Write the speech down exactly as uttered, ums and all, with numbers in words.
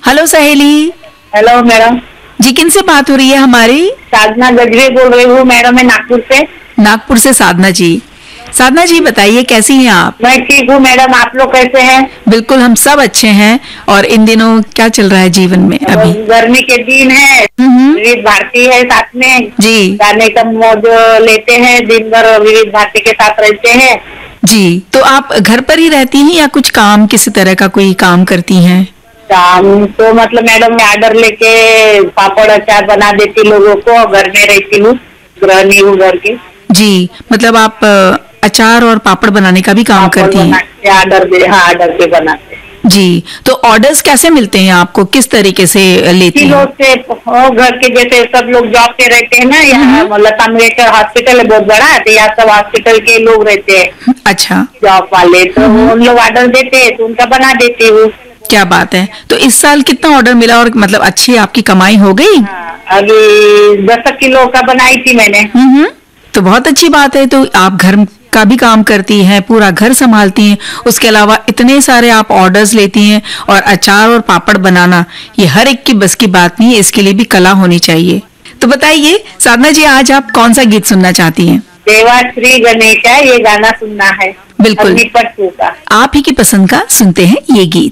Hello सहेली। Hello madam जी, किनसे बात हो रही है हमारी? साधना गजरे बोल रही हूँ मैडम, मैं नागपुर से। नागपुर से साधना जी। साधना जी बताइए, कैसी हैं आप? मैं ठीक हूँ मैडम, आप लोग कैसे हैं? बिल्कुल, हम सब अच्छे हैं। और इन दिनों क्या चल रहा है जीवन में अभी? गर्मी के दिन है, विविध भारती है साथ में जी गाने का मौज लेते हैं, दिन भर विविध भारती के साथ रहते हैं। जी, तो आप घर पर ही रहती हैं या कुछ काम, किसी तरह का कोई काम करती हैं? काम तो मतलब मैडम मैं ऑर्डर लेके पापड़ अचार बना देती लोगों को, घर में रहती हूँ, गृहिणी हूँ घर की। जी, मतलब आप अ, अचार और पापड़ बनाने का भी काम करती हैं? ऑर्डर दे, हाँ ऑर्डर पे बनाते। जी, तो ऑर्डर्स कैसे मिलते हैं आपको, किस तरीके से लेते हैं? लोग से घर के जैसे सब लोग जॉब पे रहते हैं ना, यहाँ लता मंगेशकर हॉस्पिटल है बहुत बड़ा, तो यहाँ सब हॉस्पिटल के लोग रहते हैं। अच्छा, जॉब वाले तो उन लोग ऑर्डर देते हैं तो उनका बना देती हूँ। क्या बात है। तो इस साल कितना ऑर्डर मिला और मतलब अच्छी आपकी कमाई हो गई? हाँ, अभी दस किलो का बनाई थी मैंने। हम्म, तो बहुत अच्छी बात है। तो आप घर का भी काम करती हैं, पूरा घर संभालती हैं, उसके अलावा इतने सारे आप ऑर्डर्स लेती हैं, और अचार और पापड़ बनाना ये हर एक की बस की बात नहीं है, इसके लिए भी कला होनी चाहिए। तो बताइए साधना जी, आज आप कौन सा गीत सुनना चाहती हैं? देवा श्री गणेशा ये गाना सुनना है। बिल्कुल, अग्निपथ टू का। आप ही की पसंद का सुनते हैं ये गीत।